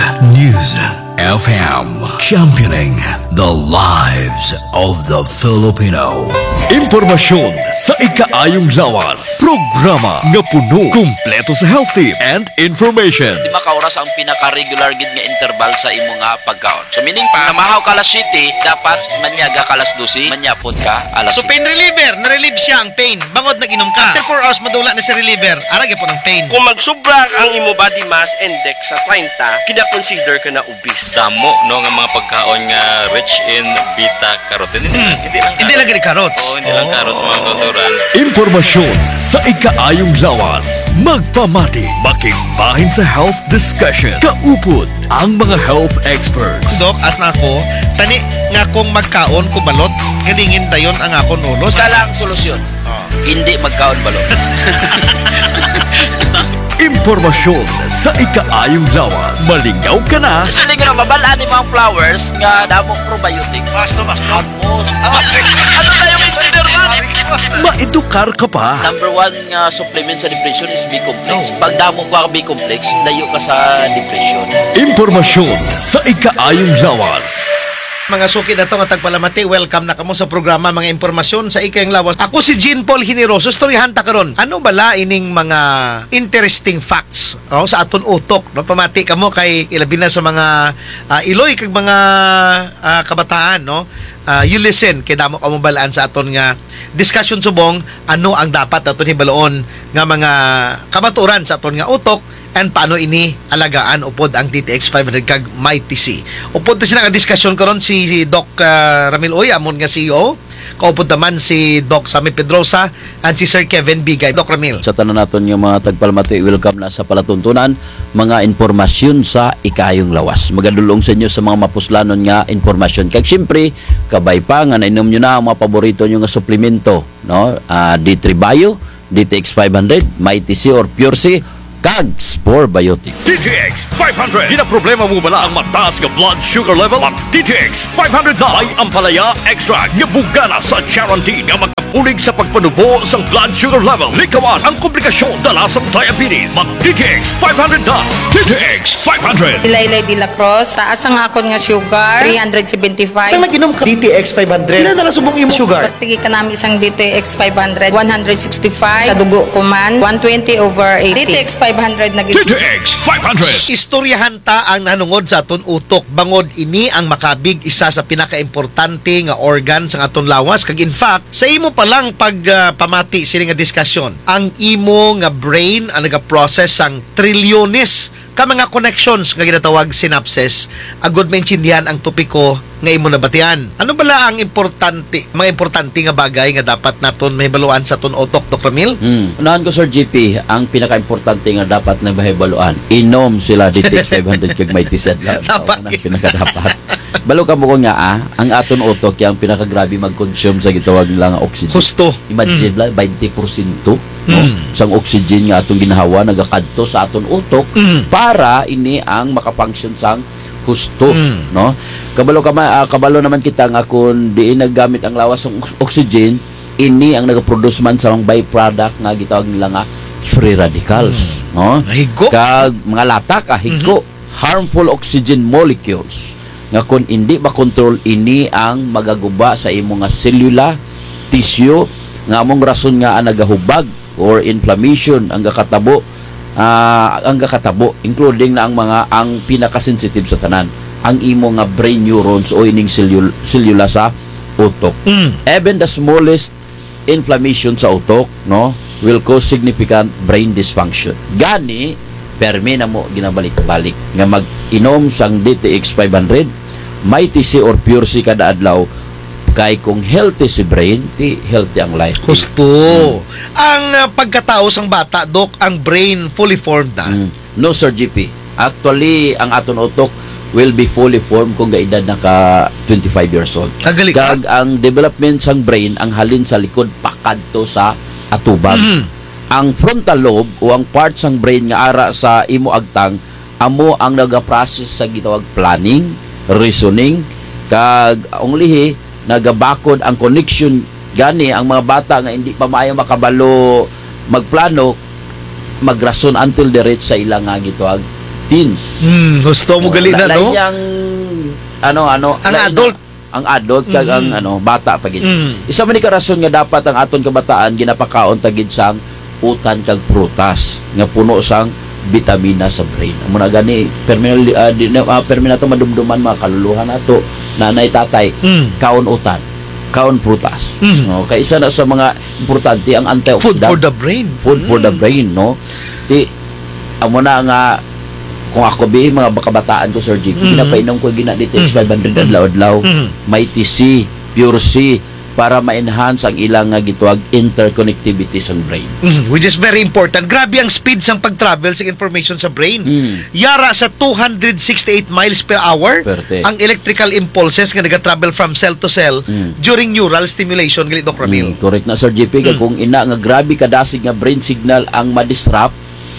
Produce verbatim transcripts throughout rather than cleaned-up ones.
News F M, championing the lives of the Filipino. Impormasyon sa ikaayong lawas. Programa nga puno, kumpleto sa health tips and information. Di ba kauras ang pinaka-regular gid nga interval sa imo nga pagkaon. So meaning pa, namahaw ka alas siyete, dapat manyaga ka alas dose, manyapon ka alas So pain reliever, na-relieve siya ang pain. Bangod nag-inom ka. After four hours, madula na si reliever. Arag po ng pain. Kung magsubra ang imo body mass index sa thirty, kina-consider ka na obese. Damo no nga mga pagkaon nga rich in beta carotene. Hmm. Hindi lang Hindi lagi ni carrots. Oo, hindi lang carrots mga kauturan. Impormasyon sa ikaayong lawas. Magpamati, makigbahin sa health discussion. Kaupod ang mga health experts. Dok, as na ako, tani nga kung magkaon ko balot, galingin dayon ang akon ulos. Isa lang solusyon. Hindi magkaon balot. Impormasyon sa ikaayong lawas. Malingaw ka na. Kasi nga mabalaan ni mga flowers nga damong probiotic. Basto, basto. Amo. Ano na yung engineer man? Maedukar ka pa. Number one nga supplement sa depression is B-complex. Pag damo ka B-complex, layo ka sa depression. Impormasyon sa ikaayong lawas. Mga suki na to nga tagpalamati, welcome na kamo sa programa mga impormasyon sa ikayong lawas. Ako si Jean Paul Generoso, storyahan ta karon. Ano bala ining mga interesting facts oh, sa aton utok? No? Pamati kamo kay ilabi na sa mga uh, iloy kag mga uh, kabataan, no? Uh, you listen kay damo kamo balaan sa aton nga discussion subong ano ang dapat aton hibaloon nga mga kabaturan sa aton nga utok and paano ini alagaan upod ang D T X five hundred kag Mighty C. Upod ta sila nga diskusyon karon si, si Doc uh, Ramil Oy amon nga C E O. Kaupod naman si Doc Sammy Pedrosa and si Sir Kevin Bigay. Doc Ramil. Sa tanan naton yung mga tagpalamati, welcome na sa palatuntunan mga impormasyon sa ikayong lawas. Magadulong sa inyo sa mga mapuslanon nga informasyon. Kag siyempre, kabay pa nga nainom nyo na ang mga paborito nyo nga suplemento, no? Uh, D three Bio, D T X five hundred, Mighty C or Pure C, kag Spore Biotic. D T X five hundred. Di na problema mo bala ang mataas nga blood sugar level? Ang D T X five hundred na ay ampalaya extract nga bugana sa Charantin nga magkapulig sa pagpanubo sa blood sugar level. Likawan ang komplikasyon dala sa diabetes. Mag D T X five hundred na. D T X five hundred. Ilaylay de la Cruz, taas ang akon nga sugar, three seventy-five. Saan nag-inom ka? D T X five hundred. Ilan na lang subong imo sugar? Pagtigi ka namin isang D T X five hundred, one sixty-five. Sa dugo ko man, one twenty over eighty. D T X five hundred na D T X five hundred. Istoryahan ta ang nanungod sa aton utok. Bangod ini ang makabig isa sa pinaka-importante nga organ sa aton lawas. Kag in fact, sa imo pa lang pag uh, pamati sini nga diskusyon, ang imo nga brain ang naga-process sang trilyones ka mga connections nga ginatawag synapses agud maintindihan ang topiko nga imo nabatian. Ano bala ang importante, mga importante nga bagay nga dapat naton mahibaluan sa aton utok, Doctor Ramil? Hmm. Unahan ko, Sir G P, ang pinaka-importante nga dapat na mahibaluan, inom sila D T X five hundred kag Mighty C. Dapat. Ang pinaka-dapat. Balo ka mo ko nga, ah, ang aton utok yung pinaka-grabe mag-consume sa gitawag nila nga oxygen. Husto. Imagine mm. lang, twenty percent no? Mm. Sang oxygen nga atong ginahawa, nagakadto sa aton utok Mm. para ini ang makafunction sang husto, Mm. no? Kabalo ka ma, uh, kabalo naman kita nga kung diin naggamit ang lawas ng oxygen, ini ang nagaproduce man sa mga byproduct nga gitawag nila nga free radicals, mm. no? Higo. Kag mga latak, ah, higo, mm-hmm. harmful oxygen molecules nga kung hindi makontrol ini ang magaguba sa imo nga selula, tissue, nga among rason nga ang nagahubag or inflammation ang gakatabo, uh, ang gakatabo including na ang mga ang pinaka-sensitive sa tanan, ang imo nga brain neurons o ining cellula, cellula sa utok. Mm. Even the smallest inflammation sa utok, no, will cause significant brain dysfunction. Gani permi na mo ginabalik-balik nga mag-inom sang D T X five hundred, Mighty C or Pure C kada adlaw, kay kung healthy si brain, ti healthy ang life. Husto. Hmm. Ang uh, pagkatao sang bata, Dok, ang brain fully formed na. Mm. No, Sir G P. Actually, ang aton utok will be fully formed kung gaedad na ka twenty-five years old. Kagali ka? Kag ang development sang brain, ang halin sa likod, pakadto sa atubang. Mm. Ang frontal lobe o ang part sang brain nga ara sa imo agtang, amo ang naga-process sa gitawag planning, reasoning, kag ang lihi nagabakod ang connection. Gani ang mga bata nga hindi pa maayo makabalo magplano, magrason until the reach sa ilang nga gitawag teens. Hmm, gusto mo gali na, La- no? lain yang ano ano Ang lain adult. na- ang adult kag ang ano bata pagid. Mm. Isa man ni ka rason nga dapat ang aton kabataan ginapakaon tagid sang utan kag prutas nga puno sang bitamina sa brain. Amo na gani perminal uh, di, uh, perminato madumduman mga kaluluhan nato nanay tatay Mm. kaon utan, kaon prutas. Mm. No, kay isa na sa mga importante ang Food antioxidant. for the brain. Food for the brain, no? Ti amo na nga kung ako bi mga kabataan ko Sir G, Mhm. ginapainom ko gina D T X five hundred adlaw-adlaw. Mhm. May T C, pure C para ma-enhance ang ilang nga gituag interconnectivity sa brain. Mhm, which is very important. Grabe ang speed sang pag-travel sa information sa brain. Mm. Yara sa two hundred sixty-eight miles per hour Perte. ang electrical impulses nga naga-travel from cell to cell Mm. during neural stimulation gali Doc Ramil. Mm, correct na Sir J P, kay Mm. kung ina nga grabe kadasig nga brain signal ang ma-disrupt,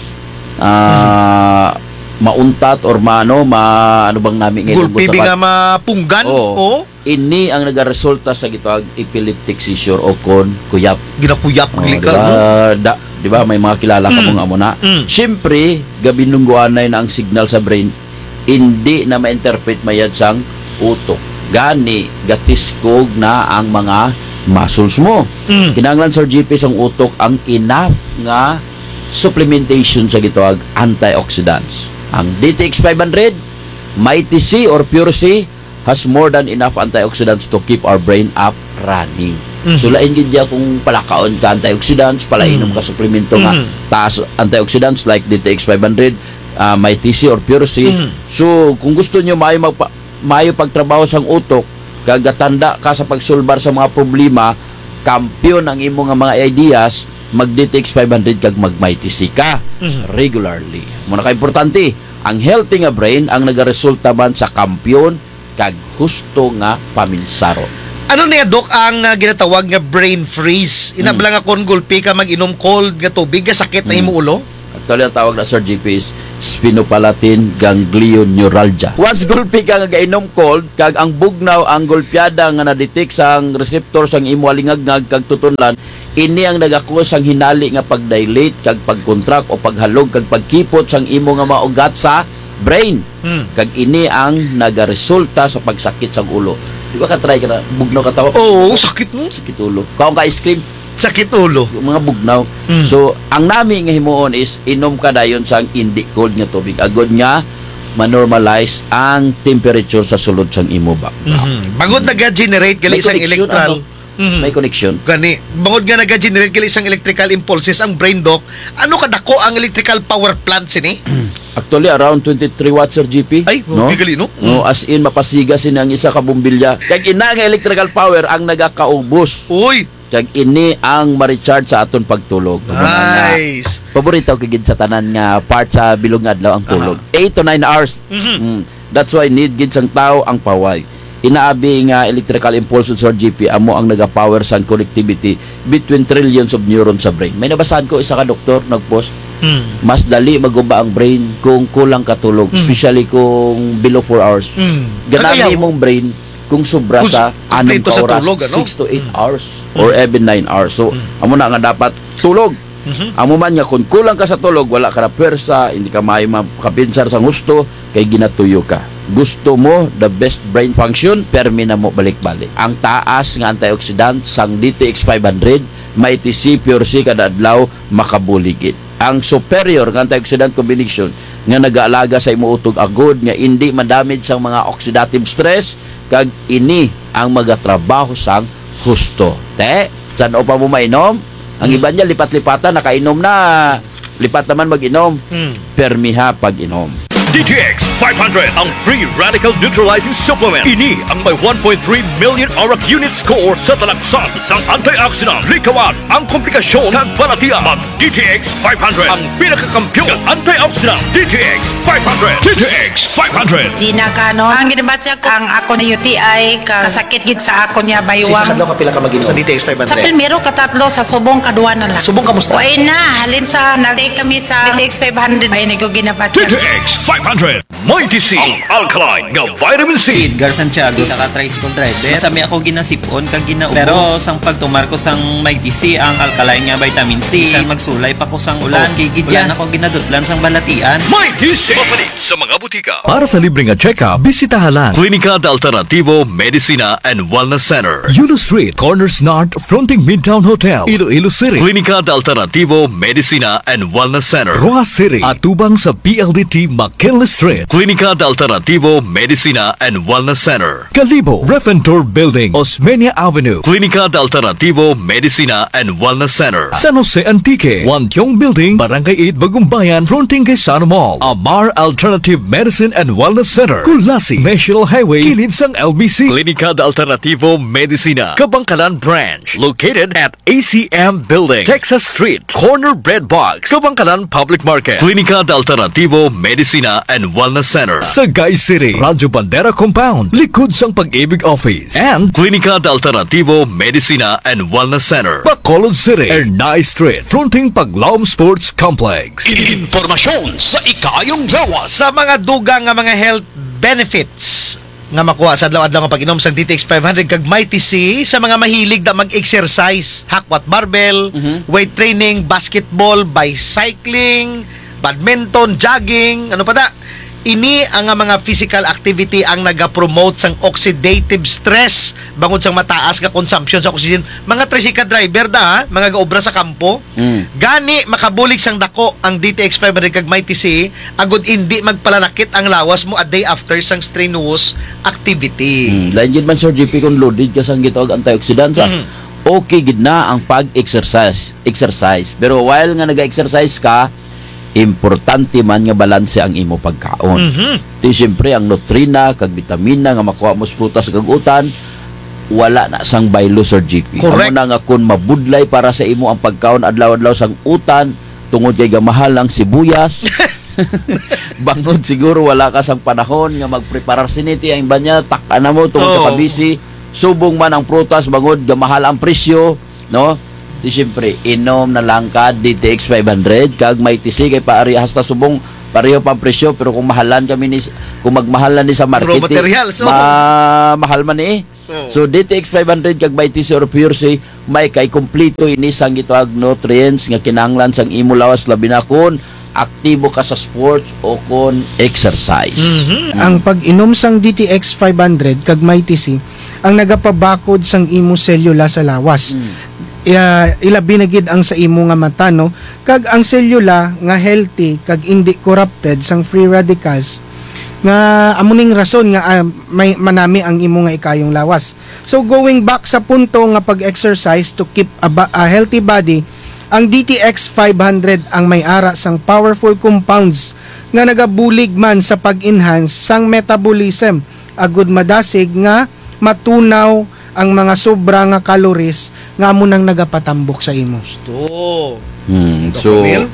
ah mauntat or maano ma ano bang nami ngayon Gulpi nga mapunggan. Oo. Oh, ini ang nagaresulta sa gitawag epileptic seizure o kon kuyap. ginakuyap Oh, gali di ka. ba? no? Da, di ba may mga kilala ka Mm. mong amo na. Mm. Siyempre, gabi nungguanay na ang signal sa brain, hindi na ma-interpret mayad sang utok. Gani, gatiskog na ang mga muscles mo. Mm. Kinahanglan Sir G P sang utok ang enough nga supplementation sa gitawag antioxidants. Ang D T X five hundred, may T C or pure C has more than enough antioxidants to keep our brain up running. Mhm. So lain gid ya kung palakaon ka antioxidants, palainom ka suplemento nga Mhm. taas antioxidants like D T X five hundred, uh, may T C or pure C. Mhm. So kung gusto nyo maayo magpa, maayo pagtrabaho sang utok, kag gatanda ka sa pagsulbar sa mga problema, kampiyon ang imong nga mga ideas, mag D T X five hundred kag mag may T C ka Mhm. regularly. Muna ka importante, ang healthy nga brain ang nagaresulta man sa kampiyon kag husto nga paminsaro. Ano niya, Doc, ang uh, ginatawag nga brain freeze? Inabla nga kon gulpi ka mag-inom cold nga tubig, nga sakit na Mm. imo ulo? Actually, ang tawag na Sir G P is sphenopalatine ganglioneuralgia. Once gulpi ka nga gainom cold, kag ang bugnaw, ang gulpiada nga na-detect sang receptor sang imo alingagngag kag tutunlan, ini ang nagakos sang hinali nga pag-dilate kag pag-contract o paghalog kag pagkipot sang imo nga maugat sa brain. Hmm. Kag ini ang nagaresulta sa pagsakit sang ulo. Di ba ka try ka na bugnaw ka tawa? Oo, sakit mo. Sakit ulo. Kaong ka ice cream, Sakit ulo. yung mga bugnaw. Mm. So, ang nami nga himuon is inom ka dayon sang hindi cold nga tubig. Agod nga ma-normalize ang temperature sa sulod sang imo ba. Mhm. Bangod nag-generate gali May isang connection, electral. Mhm. May connection. Gani, bangod nga nag-generate gali isang electrical impulses ang brain, Doc. Ano kadako ang electrical power plant sini? Actually, around twenty-three watts sir G P. Ay, no? bigali, no? No, as in, mapasiga sin ang isa ka bumbilya. Kag ina nga electrical power ang nagakaubos. Uy, Kag ini ang ma-recharge sa aton pagtulog. Nga, nice. paborito ko gid sa tanan nga part sa bilog nga adlaw ang tulog. eight to nine hours. Mhm. Mm. That's why need gid sang tao ang paway. Inaabi nga electrical impulses or G P amo ang nagapower sa connectivity between trillions of neurons sa brain. May nabasahan ko isa ka doktor nagpost, Hmm. mas dali maguba ang brain kung kulang katulog, Mm. especially kung below four hours. Hmm. Ganami imong brain kung sobra Kung sa s- anim kumpleto ka sa oras, tulog, ano? six to eight Mm. hours or even nine hours. So, amo na nga dapat tulog. Mhm. Amo man nga kung kulang ka sa tulog, wala ka na pwersa, hindi ka maayo makapinsar sa gusto, kay ginatuyo ka. Gusto mo the best brain function, permi na mo balik-balik. Ang taas nga antioxidant sang D T X five hundred, may T C, pure C kada adlaw, makabuligid. Ang superior nga antioxidant combination nga nagaalaga sa imo utog agod nga hindi madamage sang mga oxidative stress kag ini ang magatrabaho sang husto. Te, saan o pa mo mainom? Ang iba niya lipat-lipatan, nakainom na. Lipat naman mag-inom. Hmm. Permiha pag-inom. D T X five hundred, ang free radical neutralizing supplement. Ini ang may one point three million arak unit score sa talaksan sang antioxidant. Likawan ang komplikasyon kag balatian. Ang D T X five hundred, ang pinakakampiyon ng antioxidant. D T X five hundred. D T X five hundred. Gina ka, no? Ang ginabatsa ko, ang ako na U T I, ka, kasakit gid sa ako niya baywang. ka pila ka mag-inom sa D T X five Sa hundred? primero, katatlo, sa subong, kadua na lang. Subong kamusta? Uy na, halin sa, nalik kami sa D T X five hundred. Ay, nag D T X five five hundred. Mighty C, ang alkaline nga vitamin C. Edgar Santiago sa ka-tricycle driver. Masami ako ginasipon kag ginaubo. Pero sang pagtumar ko sang Mighty C ang alkaline nga vitamin C. Isang magsulay pa ko sang ulan. Kigid yan ako ginadutlan sang balatian. Mighty C. Mapalit sa mga butika. Para sa libreng check-up, bisitahan lang Klinika de Alternativo Medicina and Wellness Center. Yulo Street, Corners North, fronting Midtown Hotel, Iloilo City. Klinika de Alternativo Medicina and Wellness Center. Rojas City, atubang sa P L D T McKinley Street. Klinika de Alternativo Medicina and Wellness Center. Kalibo, Refentor Building, Osmeña Avenue. Klinika de Alternativo Medicina and Wellness Center. San Jose Antique, Wantiong Building, Barangay eight, Bagumbayan, fronting kay Sana Mall. Amar Alternative Medicine and Wellness Center. Kulasi, National Highway, kilid sang L B C. Klinika de Alternativo Medicina, Kabangkalan Branch, located at A C M Building, Texas Street, Corner Bread Box, Kabangkalan Public Market. Klinika de Alternativo Medicina and Wellness Center. Sagay City, Radyo Bandera Compound, likod sang Pag-ibig Office. And Klinika de Alternativo Medicina and Wellness Center. Bacolod City, Ernay Street, fronting Paglaom Sports Complex. Informasyon sa ikayong lawas. Sa mga dugang nga mga health benefits nga makuha sa adlaw-adlaw nga pag-inom sang D T X five hundred kag Mighty C sa mga mahilig na mag-exercise, hakwat barbell, Mhm. weight training, basketball, bicycling, badminton, jogging, ano pa da? Ini ang nga mga physical activity ang naga-promote sang oxidative stress bangod sang mataas nga consumption sa oxygen. Mga tricycle driver da, ha? Mga gaobra sa kampo. Mm. Gani makabulig sang dako ang D T X five hundred kag Mighty C agud hindi magpalanakit ang lawas mo a day after sang strenuous activity. Hmm. Lain gid man Sir G P kung loaded ka sang gitawag antioxidant sa. Mhm. Okay gid na ang pag-exercise, exercise. Pero while nga naga-exercise ka, importante man nga balanse ang imo pagkaon. Mhm. Di siyempre ang nutrina kag vitamina nga makuha mo sa prutas kag utan wala na sang baylo Sir G P. Correct. Amo na nga kun mabudlay para sa imo ang pagkaon adlaw-adlaw sang utan tungod kay gamahal ang sibuyas. Bangod siguro wala ka sang panahon nga magpreparar siniti ang banya tak-an na mo tungod Oh. sa kabisi. Subong man ang prutas bangod gamahal ang presyo, no? Di siyempre, inom na lang ka D T X five hundred kag Mighty C kay paari hasta subong pareho pa ang presyo pero kung mahalan kami ni kung magmahalan ni sa market Raw materials, oh. ma mahal man eh. Oh. So D T X five hundred kag Mighty C or Pure C may kay kompleto ini sang gitawag nutrients nga kinahanglan sang imo lawas labi na kun aktibo ka sa sports o kon exercise. Mhm. Ang pag-inom sang D T X five hundred kag Mighty C ang nagapabakod sang imo selula sa lawas. Ya, ilabi na gid ang sa imo nga mata no kag ang selula nga healthy kag hindi corrupted sang free radicals nga amuning rason nga ah, may manami ang imo nga ikayong lawas. So going back sa punto nga pag-exercise to keep a, ba- a healthy body, ang D T X five hundred ang may ara sang powerful compounds nga nagabulig man sa pag-enhance sang metabolism agud madasig nga matunaw ang mga sobra nga calories nga mo nang nagapatambok sa imo. Gusto. Hmm, so Camille?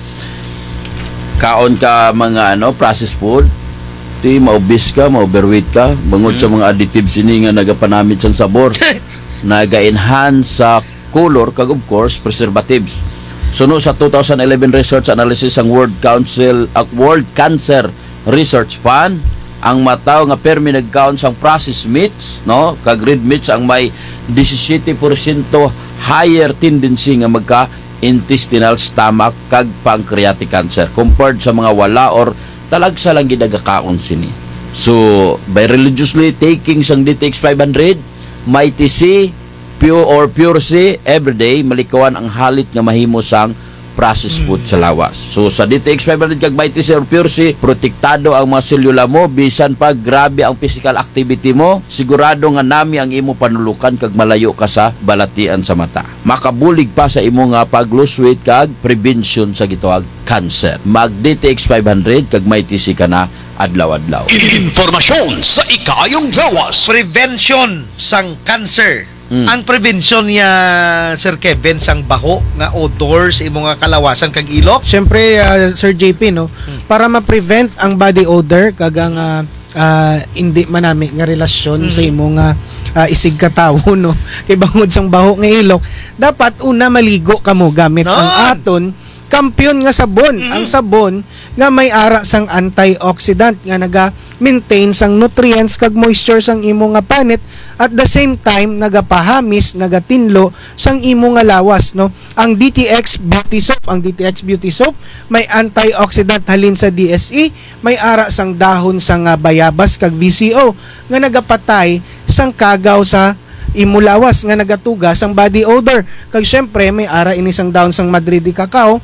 kaon ka mga ano processed food, ti maobis ka, ma-overweight ka, bangod sa mga additives ini nga nagapanamit sa sabor, naga-enhance sa color kag of course preservatives. Suno sa two thousand eleven research analysis ang World Council uh, World Cancer Research Fund, ang mataw nga permi nagkaon sang processed meats, no, kag red meats ang may seventeen percent higher tendency nga magka intestinal stomach kag pancreatic cancer compared sa mga wala or talagsa lang gidagakaon sini. So by religiously taking sang D T X five hundred, Mighty C, Pure or Pure C everyday, malikawan ang halit nga mahimo sang processed food sa lawas. So sa D T X five hundred kag Mighty C or Pure C, protektado ang mga selula mo bisan pag grabe ang physical activity mo, sigurado nga nami ang imo panulukan kag malayo ka sa balatian sa mata. Makabulig pa sa imo nga pag-lose weight kag prevention sa gitawag cancer. Mag D T X five hundred kag Mighty C ka na adlaw-adlaw. Informasyon sa ikayong lawas. Prevention sang cancer. Mm. Ang prevention niya Sir Kevin sang baho nga odor sa imo nga kalawasan kag ilok. Syempre uh, Sir J P no, para ma-prevent ang body odor kag ang uh, uh, hindi manami nga relasyon sa imo nga uh, isig katawo no. Kay bangod sang baho nga ilok, dapat una maligo kamo gamit Non. ang aton Kampiyon nga sabon, ang sabon nga may ara sang antioxidant nga naga maintain sang nutrients kag moisture sang imo nga panit, at the same time nagapahamis, nagatinlo sang imo nga lawas, no. Ang D T X Beauty Soap, ang D T X Beauty Soap may antioxidant halin sa D S E, may ara sang dahon sang uh, bayabas kag V C O nga nagapatay sang kagaw sa imo lawas nga nagatuga sang body odor, kag syempre may ara ini sang dahon sang Madrid cacao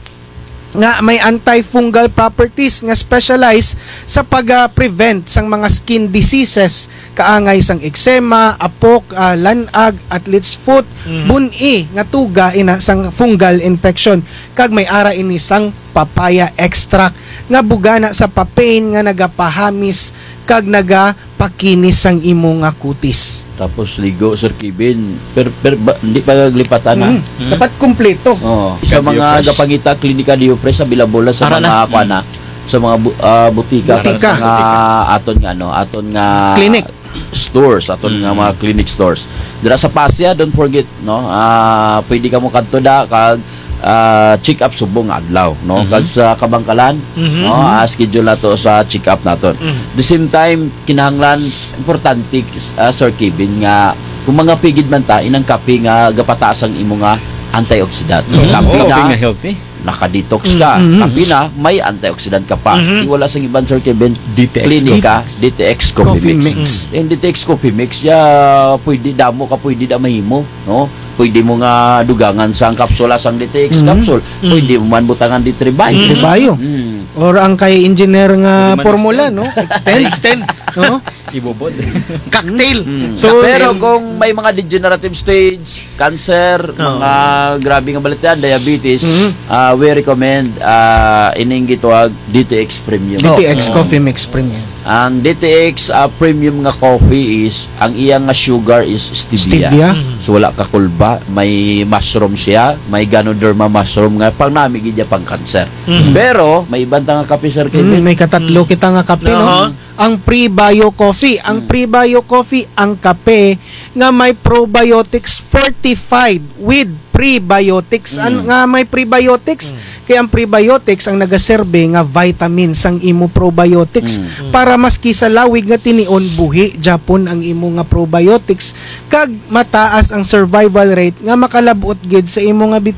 nga may antifungal properties nga specialize sa pag-prevent sang mga skin diseases kaangay sang eczema, apok, uh, lanag, athlete's foot, mm-hmm. buni nga tuga ina sang fungal infection, kag may ara ini sang papaya extract nga bugana sa papain nga nagapahamis kag nagapakinis sang imo nga kutis. Tapos ligo, Sir Kevin, per, per, ba, hindi pa naglipatan na. Mm. Mm. Dapat kumpleto. Oh, sa mga gapangita klinika Diopres sa Bilabola sa Para mga na. kuana, sa mga bu, uh, butika, Butika. sa mga aton nga no, aton nga Clinic. stores, aton nga mga clinic stores. Dira sa Pasya, don't forget no, ah pwede ka mo kadto da kag uh, check up subong adlaw no, kag sa Kabangkalan Mhm. no, uh, schedule nato sa check up naton. The same time kinahanglan importante uh, Sir Kevin nga kung mga pigid man ta inang kape nga gapataas ang imo nga antioxidant. Kape na healthy. naka-detox ka. Mhm. Kape na may antioxidant ka pa. Mhm. Di wala sang ibang Sir Kevin D T X klinika D T X Coffee, Coffee Mix. Mix. Yung D T X Coffee Mix ya pwede damo ka pwede da mahimo no. Pwede mo nga dugangan sang kapsula sang D T X Mhm. capsule. Pwede mo man butangan di Tribay. Di bayo. Mm. Or ang kay engineer nga Pwede man formula, extend. no? Extend. Extend. no? Ibobod. Cocktail. So, pero kung may mga degenerative stage, cancer, mga grabe nga balitean, diabetes, Mhm. uh, we recommend uh, ining gitawag D T X Premium. D T X Oh. Coffee Mix Premium. Ang D T X uh, Premium nga coffee is, ang iyang nga sugar is stevia. Stevia. So wala ka kulba, may mushroom siya, may Ganoderma mushroom nga pang namigi niya pang cancer. Pero may ibang nga kape Sir Mm, Kevin. may katatlo kita nga kape, no? Aha. Ang pre-bio coffee. Ang pre-bio coffee, ang kape nga may probiotics fortified with prebiotics. An nga may prebiotics. Kaya ang prebiotics ang nagaserbe nga vitamins ang imo probiotics para maski sa lawig nga tinion buhi Japon ang imo nga probiotics kag mataas ang survival rate nga makalabot gid sa imo nga bit